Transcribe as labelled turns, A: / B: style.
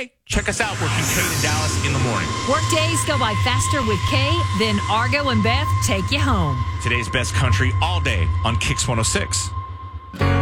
A: Hey, check us out working Kate and Dallas in the morning.
B: Workdays go by faster with Kay, then Argo and Beth take you home.
A: Today's best country all day on Kix 106.